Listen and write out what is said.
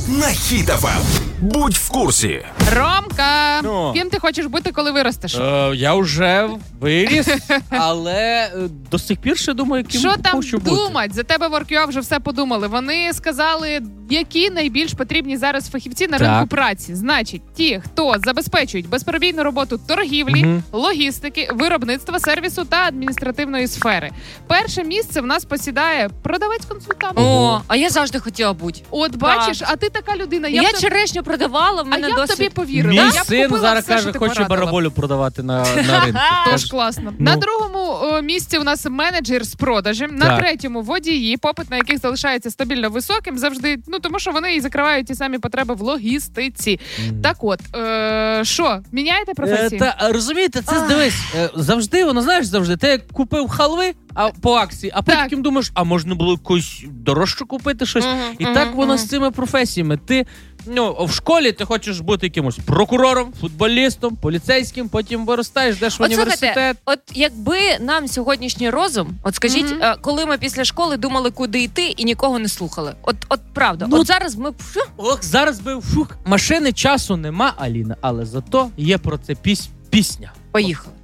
на Хіт ФМ. Будь в курсі. Ромка, ким ти хочеш бути, коли виростеш? Я вже виріс, але до сих пір ще думаю, ким Що там хочу бути. думать? За тебе в WorkUA вже все подумали. Вони сказали, які найбільш потрібні зараз фахівці на ринку праці. Значить, ті, хто забезпечують безперебійну роботу торгівлі, логістики, виробництва, сервісу та адміністративної сфери. Перше місце в нас посідає продавець-консультант. О, а я завжди хотіла бути. От бачиш, а ти така людина. Я черешню продавала, в мене я б досвід. тобі повірила. Мій Я б син купила зараз все, каже, що ти хоче порадила. бараболю продавати на ринку. Тож класно. На другому місці у нас менеджер з продажем. На третьому водії, попит на яких залишається стабільно високим завжди, тому що вони і закривають ті самі потреби в логістиці. Так от, що, міняєте професію? Розумієте, це дивись, завжди, завжди, ти як купив халви по акції, а потім думаєш, а можна було якусь дорожче купити щось. І так воно з цими професіями. Ти в школі ти хочеш бути якимось прокурором, футболістом, поліцейським, потім виростаєш, йдеш в університет. Слухайте, от якби нам сьогоднішній розум, от скажіть, коли ми після школи думали, куди йти і нікого не слухали. От правда, от зараз ми... Зараз би машини часу нема, Аліна, але зато є про це пісня. Поїхали.